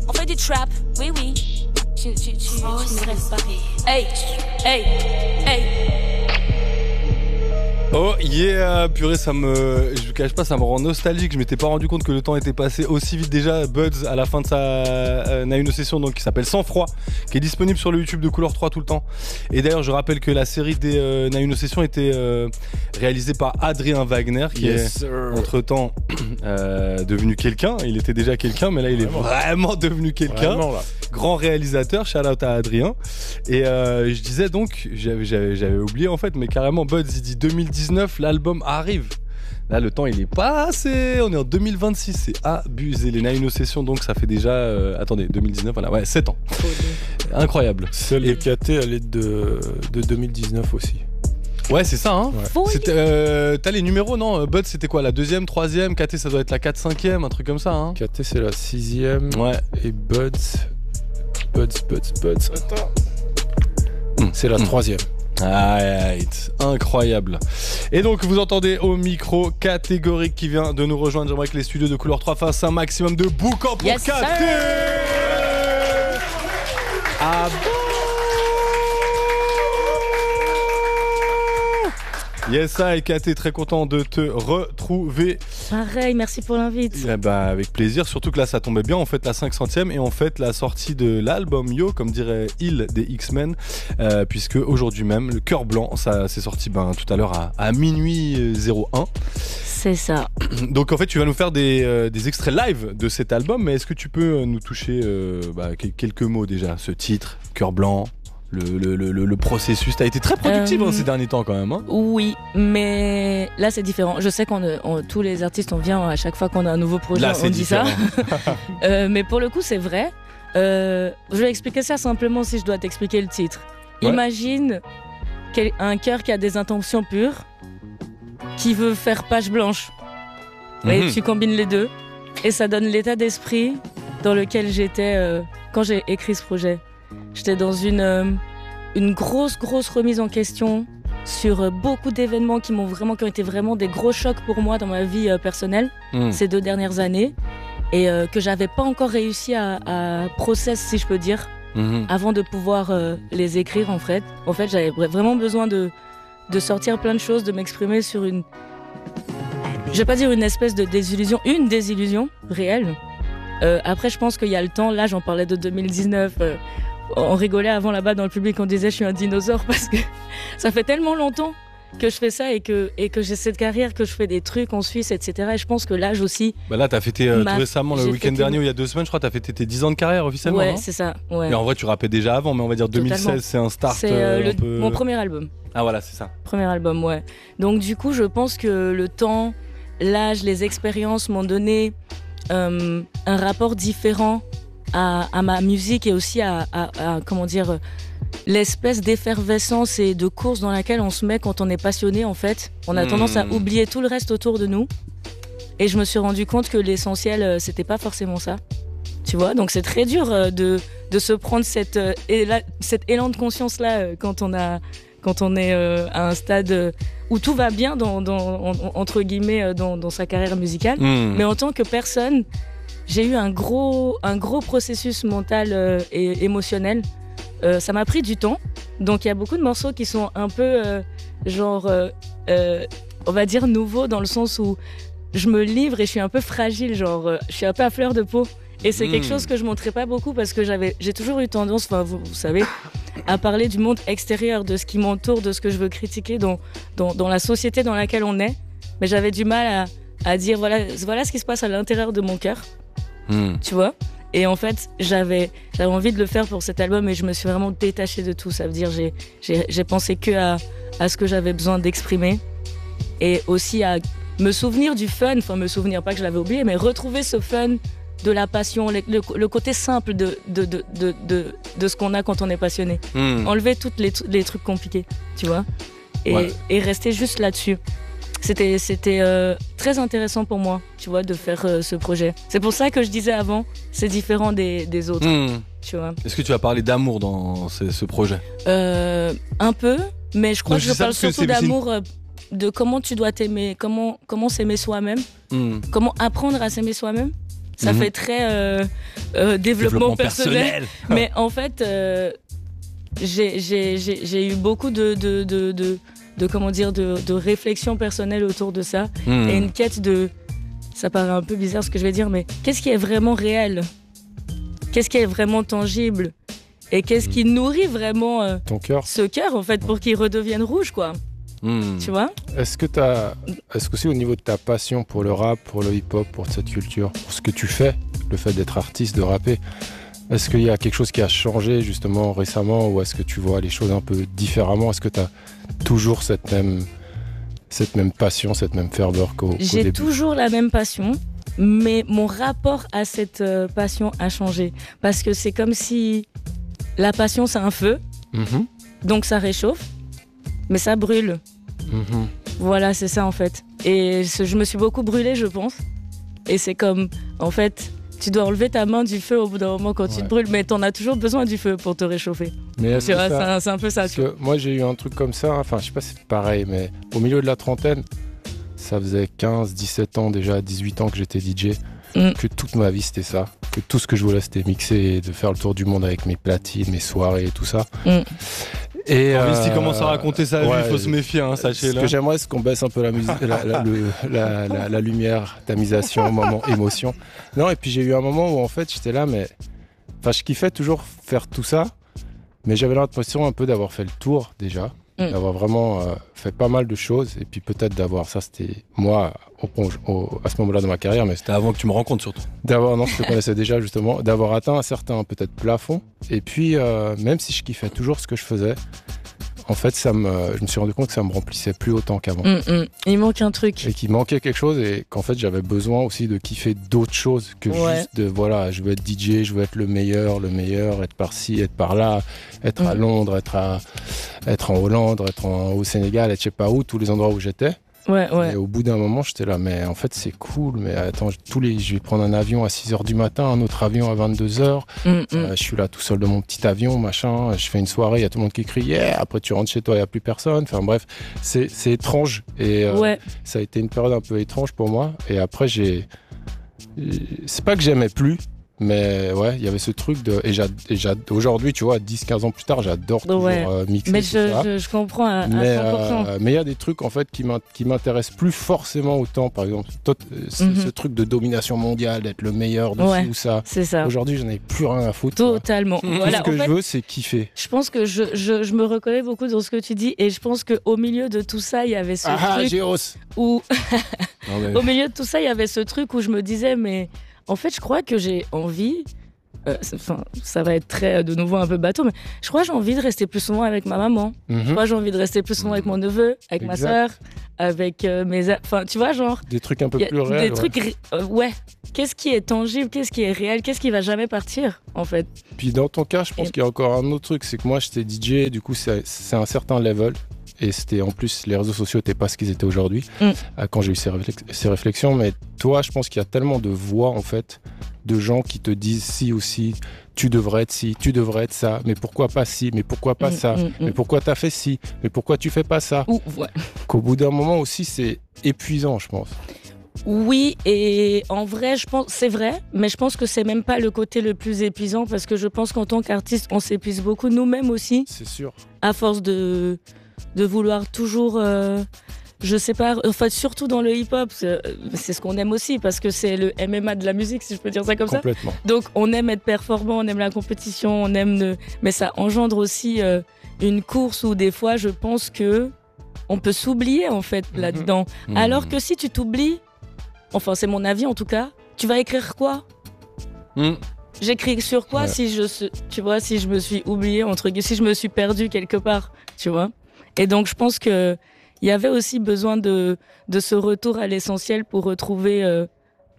On fait du trap, oui, oui. Tu ne rêves pas. Hey, hey, hey. Oh yeah, purée, je vous cache pas, ça me rend nostalgique. Je m'étais pas rendu compte que le temps était passé aussi vite déjà. Buds à la fin de sa Naïno Session, donc qui s'appelle Sans Froid, qui est disponible sur le YouTube de Couleur 3 tout le temps. Et d'ailleurs, je rappelle que la série des Naïno Session était réalisée par Adrien Wagner, qui est entre temps devenu quelqu'un. Il était déjà quelqu'un, mais là il est vraiment devenu quelqu'un. Vraiment, grand réalisateur, shout out à Adrien. Et je disais donc, j'avais oublié en fait, mais carrément Buds il dit 2019, l'album arrive. Là le temps il est passé, on est en 2026, c'est abusé. Les Naïno Sessions, donc ça fait déjà attendez, 2019, voilà, ouais, 7 ans. Incroyable. Celle de KT elle est de 2019 aussi. Ouais, c'est ça, hein. Ouais. T'as les numéros, non? Buds c'était quoi, la 2e, 3e? KT ça doit être la 4, 5e, un truc comme ça, hein. KT c'est la 6e. Ouais. Et Buds. Attends. C'est la 3e. Right. Incroyable. Et donc vous entendez au micro Catégorique qui vient de nous rejoindre. J'aimerais que les studios de Couleur 3 fassent un maximum de boucan pour yes, KT. Ah bon. Yes, et KT, très content de te retrouver. Pareil, merci pour l'invite. Eh ben, avec plaisir, surtout que là ça tombait bien, on fête la 500e et on fête la sortie de l'album Yo, comme dirait Il des X-Men, puisque aujourd'hui même, le Cœur Blanc, ça s'est sorti tout à l'heure à minuit 01. C'est ça. Donc en fait tu vas nous faire des extraits live de cet album, mais est-ce que tu peux nous toucher quelques mots déjà, ce titre, Cœur Blanc? Le processus, t'as été très productive ces derniers temps quand même, hein. Oui, mais là c'est différent. Je sais tous les artistes, on vient à chaque fois qu'on a un nouveau projet, là, on dit différent. Ça. Mais pour le coup, c'est vrai. Je vais expliquer ça simplement si je dois t'expliquer le titre. Ouais. Imagine un cœur qui a des intentions pures, qui veut faire page blanche. Et tu combines les deux, et ça donne l'état d'esprit dans lequel j'étais quand j'ai écrit ce projet. J'étais dans une grosse remise en question sur beaucoup d'événements qui ont été vraiment des gros chocs pour moi dans ma vie personnelle ces 2 dernières années et que j'avais pas encore réussi à process, si je peux dire, avant de pouvoir les écrire en fait. En fait, j'avais vraiment besoin de sortir plein de choses, de m'exprimer sur je vais pas dire une espèce de désillusion, une désillusion réelle. Après, je pense qu'il y a le temps, là j'en parlais de 2019, on rigolait avant là-bas dans le public, on disait je suis un dinosaure parce que ça fait tellement longtemps que je fais ça et que j'ai cette carrière, que je fais des trucs en Suisse, etc. Et je pense que l'âge aussi... là t'as fêté tout récemment, le week-end dernier, il y a 2 semaines, je crois, t'as fêté tes 10 ans de carrière officiellement. Ouais, non? c'est ça. Ouais. Et en vrai tu rappais déjà avant, mais on va dire 2016, totalement. C'est un start c'est mon premier album. Ah voilà, c'est ça. Premier album, ouais. Donc du coup, je pense que le temps, l'âge, les expériences m'ont donné un rapport différent à ma musique et aussi à comment dire, l'espèce d'effervescence et de course dans laquelle on se met quand on est passionné en fait. On a tendance à oublier tout le reste autour de nous. Et je me suis rendu compte que l'essentiel, c'était pas forcément ça. Tu vois, donc c'est très dur de se prendre cet élan de conscience-là quand on est à un stade où tout va bien entre guillemets dans sa carrière musicale. Mais en tant que personne, j'ai eu un gros processus mental et émotionnel. Ça m'a pris du temps. Donc il y a beaucoup de morceaux qui sont un peu on va dire nouveaux dans le sens où je me livre et je suis un peu fragile, je suis un peu à fleur de peau. Et c'est quelque chose que je montrais pas beaucoup parce que j'ai toujours eu tendance, vous savez, à parler du monde extérieur, de ce qui m'entoure, de ce que je veux critiquer dans la société dans laquelle on est. Mais j'avais du mal à dire voilà ce qui se passe à l'intérieur de mon cœur. Tu vois. Et en fait, j'avais envie de le faire pour cet album et je me suis vraiment détachée de tout. Ça veut dire j'ai pensé que à ce que j'avais besoin d'exprimer et aussi à me souvenir du fun. Enfin, me souvenir, pas que je l'avais oublié, mais retrouver ce fun, de la passion, le côté simple de ce qu'on a quand on est passionné. Enlever tous les trucs compliqués, tu vois, et rester juste là-dessus. C'était très intéressant pour moi, tu vois, de faire ce projet. C'est pour ça que je disais avant, c'est différent des autres, tu vois. Est-ce que tu vas parler d'amour dans ce projet ? Un peu, mais je crois que je parle surtout d'amour, de comment tu dois t'aimer, comment s'aimer soi-même, comment apprendre à s'aimer soi-même. Ça fait très développement personnel. Mais en fait, j'ai eu beaucoup de réflexion personnelle autour de ça. Et une quête de... Ça paraît un peu bizarre ce que je vais dire, mais qu'est-ce qui est vraiment réel ? Qu'est-ce qui est vraiment tangible ? Et qu'est-ce qui nourrit vraiment ton cœur ? Ce cœur, en fait, pour qu'il redevienne rouge, quoi. Tu vois ? Est-ce que aussi au niveau de ta passion pour le rap, pour le hip-hop, pour cette culture, pour ce que tu fais, le fait d'être artiste, de rapper, est-ce qu'il y a quelque chose qui a changé justement récemment, ou est-ce que tu vois les choses un peu différemment ? Est-ce que tu as toujours cette même passion, cette même ferveur qu'au début ? J'ai toujours la même passion, mais mon rapport à cette passion a changé. Parce que c'est comme si la passion, c'est un feu, donc ça réchauffe, mais ça brûle. Voilà, c'est ça en fait. Et je me suis beaucoup brûlée, je pense. Et c'est comme, en fait, tu dois enlever ta main du feu au bout d'un moment quand tu te brûles, mais t'en as toujours besoin du feu pour te réchauffer. Mais tu vois, c'est un peu ça. Parce que moi, j'ai eu un truc comme ça, enfin, je sais pas si c'est pareil, mais au milieu de la trentaine, ça faisait 15, 17 ans déjà, 18 ans que j'étais DJ, que toute ma vie c'était ça, que tout ce que je voulais c'était mixer, de faire le tour du monde avec mes platines, mes soirées et tout ça. Et s'il commence à raconter sa vie, il faut se méfier, hein, sachez-le. Ce que j'aimerais, c'est qu'on baisse un peu la lumière, tamisation, moment, émotion. Non, et puis j'ai eu un moment où en fait j'étais là, mais enfin, je kiffais toujours faire tout ça, mais j'avais l'impression un peu d'avoir fait le tour déjà, d'avoir vraiment fait pas mal de choses, et puis peut-être d'avoir, ça c'était moi à ce moment-là de ma carrière, mais c'était avant que tu me rencontres surtout. Non, je te connaissais déjà justement, d'avoir atteint un certain peut-être plafond, et puis même si je kiffais toujours ce que je faisais, en fait je me suis rendu compte que ça me remplissait plus autant qu'avant. Il manque un truc. Et qu'il manquait quelque chose, et qu'en fait j'avais besoin aussi de kiffer d'autres choses que juste de, voilà, je veux être DJ, je veux être le meilleur, être par-ci, être par-là, être à Londres, être en Hollande, être au Sénégal, être je sais pas où, tous les endroits où j'étais. Et au bout d'un moment, j'étais là, mais en fait, c'est cool, mais attends, je vais prendre un avion à 6h du matin, un autre avion à 22h. Je suis là tout seul de mon petit avion, machin. Je fais une soirée, il y a tout le monde qui crie, yeah! Après, tu rentres chez toi, il n'y a plus personne. Enfin, bref, c'est étrange. Et ça a été une période un peu étrange pour moi. Et après, c'est pas que j'aimais plus, mais ouais, il y avait ce truc de... Et aujourd'hui, tu vois, 10-15 ans plus tard, j'adore toujours mixer. Mais je comprends à 100%. Mais il y a des trucs, en fait, qui m'intéressent plus forcément autant. Par exemple, ce truc de domination mondiale, d'être le meilleur de ci ou ça. C'est ça. Aujourd'hui, j'en ai plus rien à foutre. Totalement. Voilà, tout ce que je veux, c'est kiffer. Je pense que je me reconnais beaucoup dans ce que tu dis. Et je pense qu'au milieu de tout ça, il y avait ce truc... Géos. Où... Au milieu de tout ça, il y avait ce truc où je me disais, mais... En fait, je crois que j'ai envie, ça va être très de nouveau un peu bateau, mais je crois que j'ai envie de rester plus souvent avec ma maman. Je crois que j'ai envie de rester plus souvent avec mon neveu, avec ma sœur, avec mes... Enfin, tu vois, genre... Des trucs un peu plus réels. Des trucs... Qu'est-ce qui est tangible, qu'est-ce qui est réel, qu'est-ce qui va jamais partir, en fait. Puis dans ton cas, je pense qu'il y a encore un autre truc, c'est que moi, j'étais DJ, du coup, c'est un certain level. Et c'était en plus, les réseaux sociaux n'étaient pas ce qu'ils étaient aujourd'hui, quand j'ai eu ces réflexions. Mais toi, je pense qu'il y a tellement de voix, en fait, de gens qui te disent ci ou ci, tu devrais être ci, tu devrais être ça, mais pourquoi pas ci, mais pourquoi pas ça, mais pourquoi t'as fait ci, mais pourquoi tu fais pas ça. Qu'au bout d'un moment aussi, c'est épuisant, je pense. Oui, et en vrai, je pense, c'est vrai, mais je pense que c'est même pas le côté le plus épuisant, parce que je pense qu'en tant qu'artiste, on s'épuise beaucoup nous-mêmes aussi. C'est sûr. À force de vouloir toujours, je sais pas, en fait, surtout dans le hip-hop, c'est ce qu'on aime aussi, parce que c'est le MMA de la musique, si je peux dire ça comme Complètement. ça. Donc on aime être performant, on aime la compétition, on aime mais ça engendre aussi une course où des fois je pense que on peut s'oublier en fait là-dedans. Alors que si tu t'oublies, enfin c'est mon avis en tout cas, tu vas écrire quoi? J'écris sur quoi si je me suis oublié, si je me suis perdu quelque part, tu vois. Et donc je pense que il y avait aussi besoin de ce retour à l'essentiel pour retrouver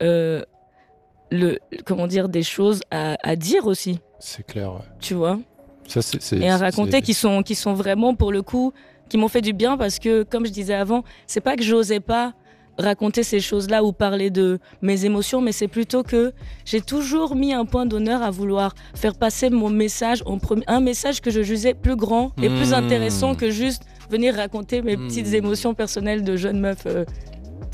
des choses à dire aussi. C'est clair. Ouais. Tu vois. Ça, et à raconter qui sont vraiment pour le coup qui m'ont fait du bien, parce que comme je disais avant, c'est pas que j'osais pas raconter ces choses-là ou parler de mes émotions, mais c'est plutôt que j'ai toujours mis un point d'honneur à vouloir faire passer mon message un message que je jugeais plus grand et plus intéressant que juste venir raconter mes petites émotions personnelles de jeune meuf, tu vois.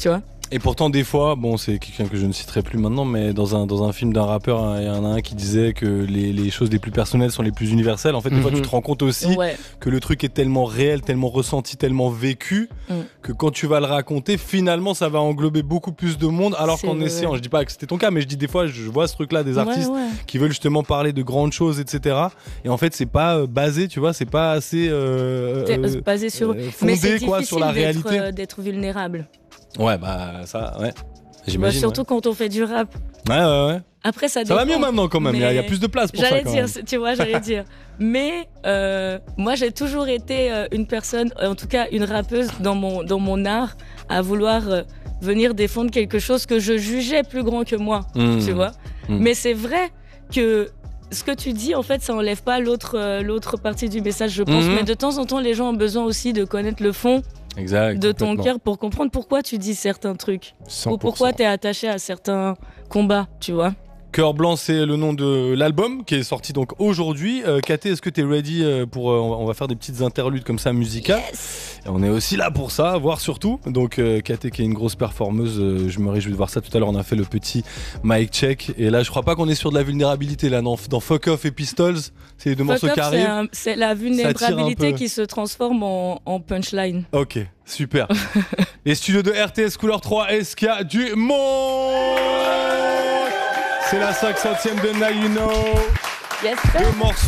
Et pourtant, des fois, bon, c'est quelqu'un que je ne citerai plus maintenant, mais dans un film d'un rappeur, il y en a un qui disait que les choses les plus personnelles sont les plus universelles. En fait, des fois, tu te rends compte aussi que le truc est tellement réel, tellement ressenti, tellement vécu, que quand tu vas le raconter, finalement, ça va englober beaucoup plus de monde. Alors qu'en essayant, je dis pas que c'était ton cas, mais je dis des fois, je vois ce truc-là, des artistes qui veulent justement parler de grandes choses, etc. Et en fait, c'est pas basé, tu vois, c'est pas assez basé sur fondé quoi, sur la réalité. D'être vulnérable. Ouais, bah ça, ouais. J'imagine. Surtout quand on fait du rap. Ouais. Après, ça va mieux maintenant quand même, il y a plus de place pour ça. J'allais dire. Mais moi, j'ai toujours été une personne, en tout cas une rappeuse dans mon art, à vouloir venir défendre quelque chose que je jugeais plus grand que moi, tu vois. Mais c'est vrai que ce que tu dis, en fait, ça enlève pas l'autre partie du message, je pense. Mais de temps en temps, les gens ont besoin aussi de connaître le fond. Exact, de ton cœur pour comprendre pourquoi tu dis certains trucs 100%. Ou pourquoi t'es attaché à certains combats, tu vois. Cœur Blanc, c'est le nom de l'album qui est sorti donc aujourd'hui. Katé, est-ce que t'es ready pour on va faire des petites interludes comme ça musicales. Et on est aussi là pour ça, voir surtout. Donc Katé qui est une grosse performeuse, je me réjouis de voir ça. Tout à l'heure on a fait le petit mic check et là je crois pas qu'on est sur de la vulnérabilité là, dans Fuck Off et Pistols, c'est les deux morceaux qui arrivent. C'est la vulnérabilité qui se transforme en punchline. Ok, super. Les studios de RTS Couleur 3, est-ce qu'il y a du monde? C'est la 500e de Now You Know. Yes, le morceau